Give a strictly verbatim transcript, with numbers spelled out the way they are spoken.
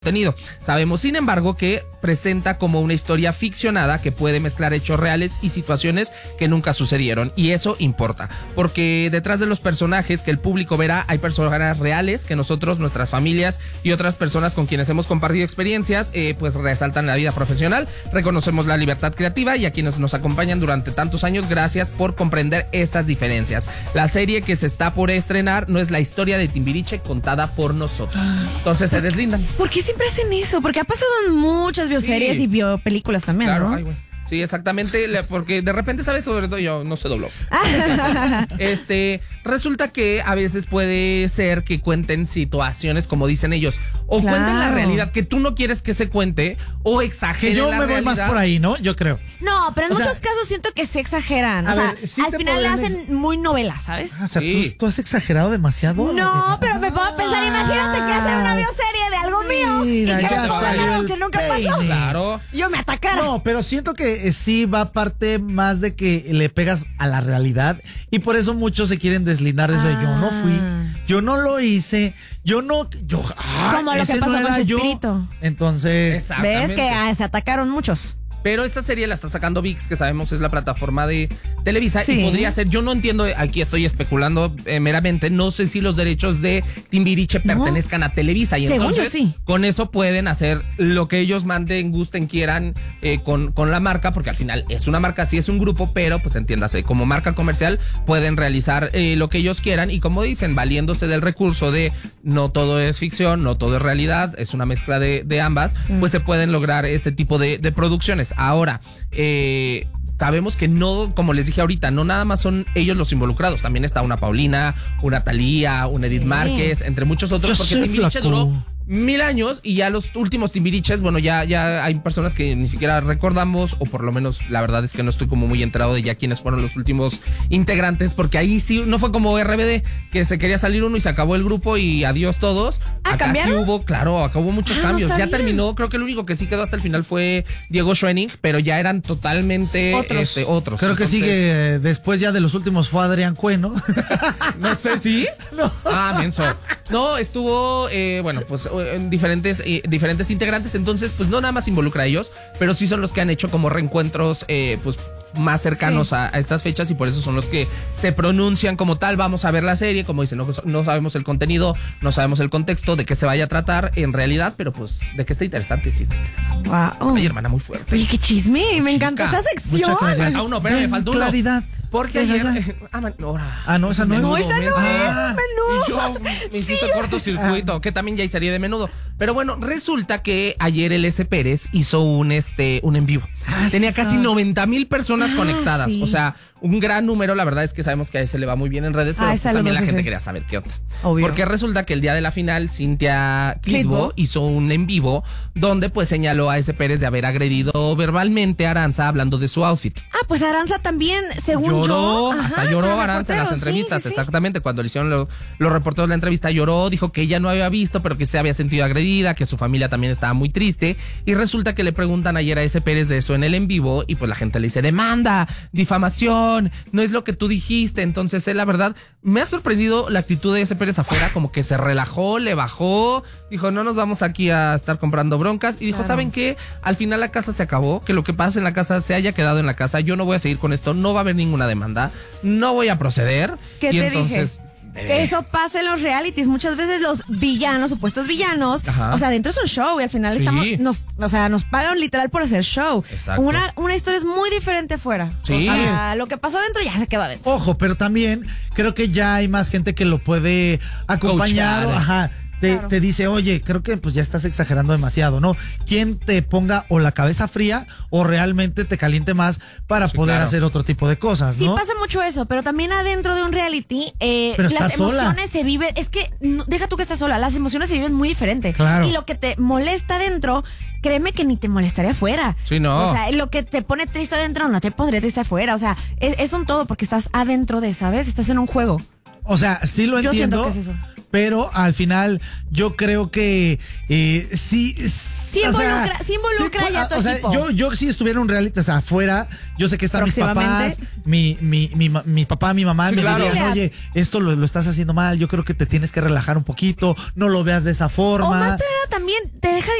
contenido. Sabemos, sin embargo, que presenta como una historia ficcionada que puede mezclar hechos reales y situaciones que nunca sucedieron, y eso importa, porque detrás de los personajes que el público verá hay personas reales que nosotros, nuestras familias y otras personas con quienes hemos compartido experiencias, eh, pues resaltan la vida profesional, reconocemos la libertad creativa y a quienes nos acompañan durante tantos años, gracias por comprender estas diferencias. La serie que se está por estrenar no es la historia de Timbiriche contada por nosotros. Entonces se deslindan. ¿Por qué siempre hacen eso? Porque ha pasado en muchas bioseries sí. y biopelículas también, claro, ¿no? Ay, güey. Sí, exactamente, porque de repente, ¿sabes? Sobre todo yo no sé dobló. Este, resulta que a veces puede ser que cuenten situaciones como dicen ellos, o claro. cuenten la realidad que tú no quieres que se cuente, o exageren la realidad. Que yo me realidad. voy más por ahí, ¿no? Yo creo. No, pero en o muchos sea, casos siento que se exageran. O sea, ver, sí al final podemos... le hacen muy novela, ¿sabes? Ah, o sea, sí. ¿tú, ¿tú has exagerado demasiado? No, pero me pongo a pensar, imagínate que hacen una bioserie de algo mío Mira, y que ya me pongan algo que nunca peine. pasó. Claro. Yo me atacara. No, pero siento que eh, sí va parte más de que le pegas a la realidad y por eso muchos se quieren deslindar de eso. Ah. Yo no fui, yo no lo hice, yo no, yo, ah, como lo que pasó no con Chespirito. Yo. Entonces, ves que ah, se atacaron muchos. Pero esta serie la está sacando ViX, que sabemos es la plataforma de Televisa, sí. y podría ser, yo no entiendo, aquí estoy especulando eh, meramente, no sé si los derechos de Timbiriche no. pertenezcan a Televisa. Y según entonces, yo sí. con eso pueden hacer lo que ellos manden, gusten, quieran eh, con, con la marca, porque al final es una marca, sí es un grupo, pero pues entiéndase, como marca comercial pueden realizar eh, lo que ellos quieran y como dicen, valiéndose del recurso de no todo es ficción, no todo es realidad, es una mezcla de, de ambas, mm. pues se pueden lograr este tipo de, de producciones. Ahora, eh, sabemos que no, como les dije ahorita, no nada más son ellos los involucrados, también está una Paulina, una Thalía, una Edith sí. Márquez, entre muchos otros, Yo porque Timbiriche duró mil años y ya los últimos Timbiriches, bueno, ya, ya hay personas que ni siquiera recordamos, o por lo menos la verdad es que no estoy como muy enterado de ya quiénes fueron los últimos integrantes, porque ahí sí, no fue como R B D, que se quería salir uno y se acabó el grupo y adiós todos. ¿Ah, acá cambiaron? sí hubo, claro, acá hubo muchos ah, cambios. No ya terminó, creo que el único que sí quedó hasta el final fue Diego Schwenning, pero ya eran totalmente otros. Este, otros. Creo Entonces, que sigue, después ya de los últimos fue Adrián Cue, ¿no? No sé, ¿sí? No. Ah, menso. No, estuvo, eh, bueno, pues en diferentes, eh, diferentes integrantes, entonces pues no nada más involucra a ellos, pero sí son los que han hecho como reencuentros, eh, pues más cercanos sí. a, a estas fechas y por eso son los que se pronuncian como tal. Vamos a ver la serie, como dicen, no, no sabemos el contenido, no sabemos el contexto, de qué se vaya a tratar en realidad, pero pues de que está interesante, sí está interesante. Wow. Ay, hermana, muy fuerte. Oye, qué chisme, me Chica, encanta esta sección. Ah, no, espérame, me faltó uno. Claridad. Porque ayer... Eh, ah, man, no, ah, no, esa no es. No, esa no es, ah, menudo. Y yo me hiciste sí. cortocircuito, ah. que también ya hay serie de menudo. Pero bueno, resulta que ayer el S. Pérez hizo un, este, un en vivo. Ah, Tenía sí, casi noventa mil personas ah, conectadas. Sí. O sea, un gran número. La verdad es que sabemos que a ese le va muy bien en redes, pero ah, pues también la sí. gente quería saber qué onda. Obvio. Porque resulta que el día de la final, Cintia Clitbo hizo un en vivo donde pues señaló a S. Pérez de haber agredido verbalmente a Aranza hablando de su outfit. Ah, pues Aranza también, según lloró, yo. Hasta Ajá, lloró Aranza en las entrevistas, sí, sí, exactamente. Sí. Cuando le hicieron lo, los reporteros la entrevista, lloró, dijo que ella no había visto, pero que se había sentido agredida, que su familia también estaba muy triste. Y resulta que le preguntan ayer a S. Pérez de eso en el en vivo, y pues la gente le dice, demanda, difamación, no es lo que tú dijiste. Entonces él, la verdad, me ha sorprendido la actitud de S. Pérez afuera, como que se relajó, le bajó, dijo, no nos vamos aquí a estar comprando broncas. Y dijo, claro. ¿saben qué? Al final la casa se acabó, que lo que pasa en la casa se haya quedado en la casa, yo no voy a seguir con esto, no va a haber ninguna demanda, no voy a proceder. ¿Qué y te entonces dije? Que eso pasa en los realities. Muchas veces los villanos, supuestos villanos, Ajá. o sea, dentro es un show y al final sí. estamos, nos, o sea, nos pagan literal por hacer show. Exacto. Una, una historia es muy diferente afuera. Sí. O sea, lo que pasó adentro ya se quedó adentro. Ojo, pero también creo que ya hay más gente que lo puede acompañar. Coachar. Ajá. Te, claro. te dice, oye, creo que pues ya estás exagerando demasiado, ¿no? ¿Quién te ponga o la cabeza fría o realmente te caliente más para sí, poder claro. hacer otro tipo de cosas, sí, ¿no? Sí, pasa mucho eso, pero también adentro de un reality, eh, pero las emociones sola. se viven, es que, no, deja tú que estás sola, las emociones se viven muy diferente. Claro. Y lo que te molesta adentro, créeme que ni te molestaría afuera. Sí, no. O sea, lo que te pone triste adentro no te pondría triste afuera. O sea, es, es un todo porque estás adentro de, ¿sabes? Estás en un juego. O sea, sí lo entiendo. Yo siento que es eso. Pero al final yo creo que eh, sí, Sí involucra, o sea, sí involucra sí, ya tu o sea, equipo. Yo, yo si estuviera en un reality, o sea, afuera, yo sé que están mis papás, mi, mi, mi, mi papá, mi mamá, sí, me claro. dirían, oye, esto lo, lo estás haciendo mal, yo creo que te tienes que relajar un poquito, no lo veas de esa forma. O más te también te deja